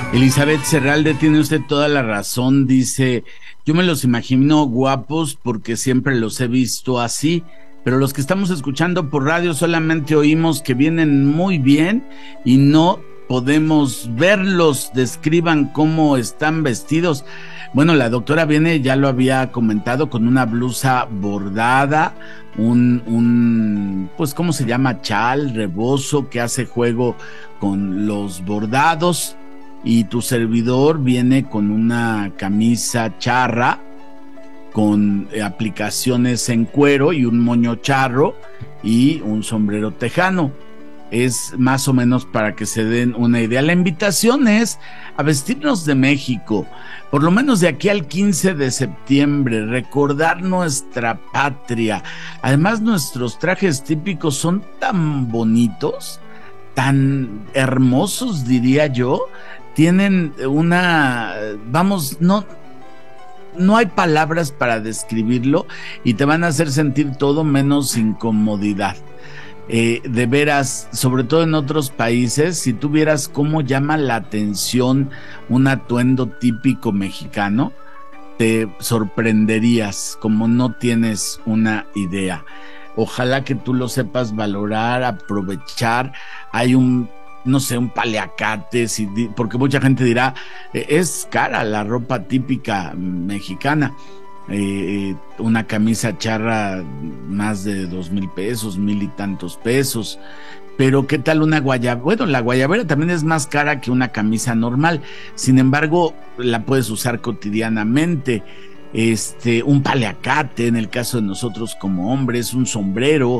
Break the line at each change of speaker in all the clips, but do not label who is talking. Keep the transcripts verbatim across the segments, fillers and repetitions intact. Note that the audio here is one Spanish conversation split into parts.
Elizabeth Serralde, tiene usted toda la razón, dice, yo me los imagino guapos porque siempre los he visto así, pero los que estamos escuchando por radio solamente oímos que vienen muy bien y no podemos verlos, describan cómo están vestidos. Bueno, la doctora viene, ya lo había comentado, con una blusa bordada, un, un pues, ¿cómo se llama? Chal, rebozo, que hace juego con los bordados. Y tu servidor viene con una camisa charra, con aplicaciones en cuero y un moño charro y un sombrero tejano. Es más o menos para que se den una idea. La invitación es a vestirnos de México, por lo menos de aquí al quince de septiembre, recordar nuestra patria. Además, nuestros trajes típicos son tan bonitos, tan hermosos, diría yo. Tienen una, vamos, no, no hay palabras para describirlo y te van a hacer sentir todo menos incomodidad. Eh, de veras, sobre todo en otros países, si tú vieras cómo llama la atención un atuendo típico mexicano, te sorprenderías, como no tienes una idea. Ojalá que tú lo sepas valorar, aprovechar. Hay un, no sé, un paliacate, si, porque mucha gente dirá, eh, es cara la ropa típica mexicana. Eh, una camisa charra más de dos mil pesos, mil y tantos pesos. Pero qué tal una guayabera, bueno, la guayabera también es más cara que una camisa normal, sin embargo la puedes usar cotidianamente. Este, un paliacate en el caso de nosotros como hombres, un sombrero,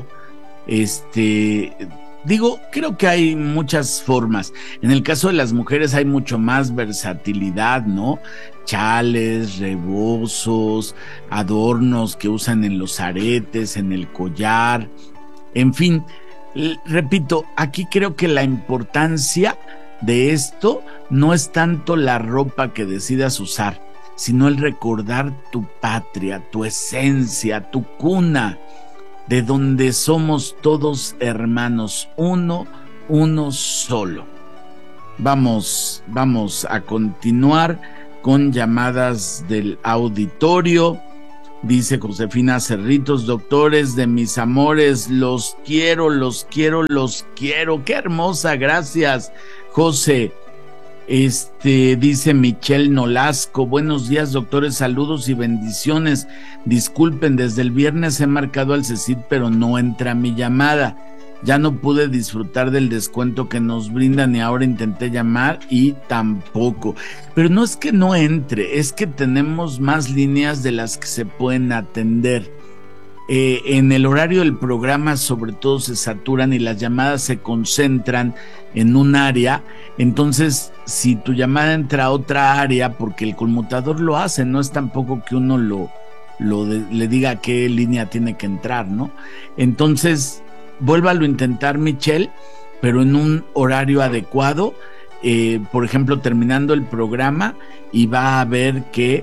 este, digo, creo que hay muchas formas. En el caso de las mujeres hay mucho más versatilidad, ¿no? Chales, rebozos, adornos que usan en los aretes, en el collar, en fin. Repito, aquí creo que la importancia de esto no es tanto la ropa que decidas usar, sino el recordar tu patria, tu esencia, tu cuna, de donde somos todos hermanos, uno, uno solo. Vamos, vamos a continuar con llamadas del auditorio. Dice Josefina Cerritos, doctores de mis amores, los quiero, los quiero, los quiero. Qué hermosa, gracias, José. Este, dice Michelle Nolasco, buenos días, doctores, saludos y bendiciones. Disculpen, desde el viernes he marcado al CECIT, pero no entra mi llamada. Ya no pude disfrutar del descuento que nos brindan y ahora intenté llamar y tampoco. Pero no es que no entre, es que tenemos más líneas de las que se pueden atender. Eh, en el horario del programa sobre todo se saturan y las llamadas se concentran en un área. Entonces, si tu llamada entra a otra área, porque el conmutador lo hace, no es tampoco que uno lo, lo de, le diga a qué línea tiene que entrar, ¿no? Entonces, vuélvalo a intentar, Michelle, pero en un horario adecuado, eh, por ejemplo, terminando el programa, y va a ver que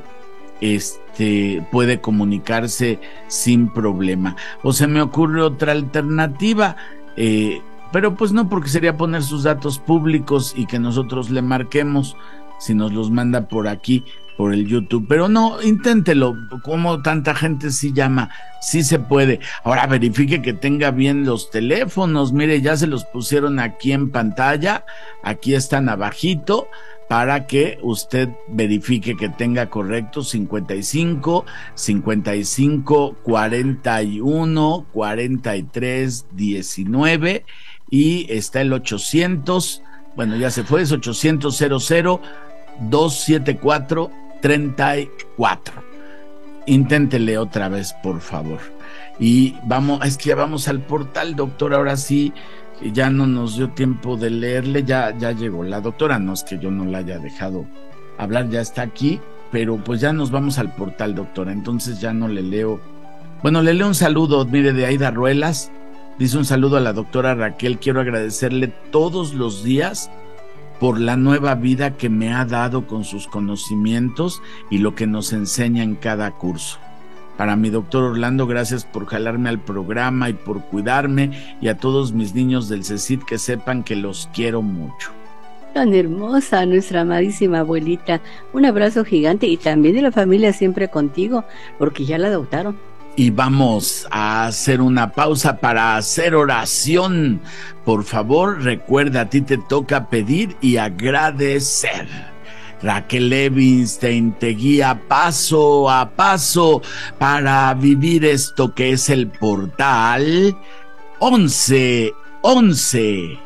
este, puede comunicarse sin problema. O se me ocurre otra alternativa, eh, pero pues no, porque sería poner sus datos públicos y que nosotros le marquemos si nos los manda por aquí, por el YouTube. Pero no, inténtelo, como tanta gente sí llama, sí se puede. Ahora verifique que tenga bien los teléfonos, mire, ya se los pusieron aquí en pantalla, aquí están abajito, para que usted verifique que tenga correcto cincuenta y cinco, cincuenta y cinco, cuarenta y uno, cuarenta y tres, diecinueve, y está el ochocientos, bueno, ya se fue, es ochocientos cero cero dos siete cuatro treinta y cuatro. Inténtele otra vez, por favor. Y vamos, es que ya vamos al portal, doctor, ahora sí, ya no nos dio tiempo de leerle, ya, ya llegó la doctora, no es que yo no la haya dejado hablar, ya está aquí, pero pues ya nos vamos al portal, doctora, entonces ya no le leo. Bueno, le leo un saludo, mire, de Aida Ruelas, dice un saludo a la doctora Raquel, quiero agradecerle todos los días por la nueva vida que me ha dado con sus conocimientos y lo que nos enseña en cada curso. Para mi doctor Orlando, gracias por jalarme al programa y por cuidarme, y a todos mis niños del CECIT que sepan que los quiero mucho.
Tan hermosa, nuestra amadísima abuelita. Un abrazo gigante y también de la familia siempre contigo, porque ya la adoptaron.
Y vamos a hacer una pausa para hacer oración. Por favor, recuerda, a ti te toca pedir y agradecer. Raquel Levinstein te guía paso a paso para vivir esto que es el portal once once.